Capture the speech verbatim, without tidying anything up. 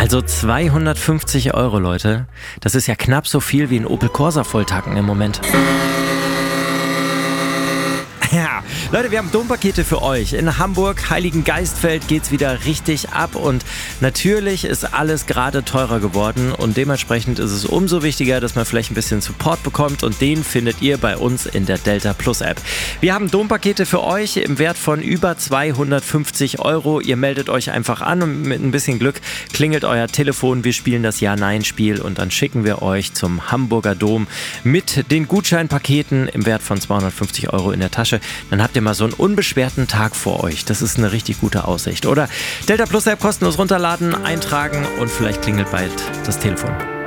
Also zweihundertfünfzig Euro, Leute. Das ist ja knapp so viel wie ein Opel Corsa volltanken im Moment. Ja, Leute, wir haben Dompakete für euch. In Hamburg, Heiligengeistfeld geht's wieder richtig ab und natürlich ist alles gerade teurer geworden und dementsprechend ist es umso wichtiger, dass man vielleicht ein bisschen Support bekommt und den findet ihr bei uns in der Delta Plus App. Wir haben Dompakete für euch im Wert von über zweihundertfünfzig Euro. Ihr meldet euch einfach an und mit ein bisschen Glück klingelt euer Telefon. Wir spielen das Ja-Nein-Spiel und dann schicken wir euch zum Hamburger Dom mit den Gutscheinpaketen im Wert von zweihundertfünfzig Euro in der Tasche. Dann habt ihr mal so einen unbeschwerten Tag vor euch. Das ist eine richtig gute Aussicht, oder? Delta Plus App kostenlos runterladen, eintragen und vielleicht klingelt bald das Telefon.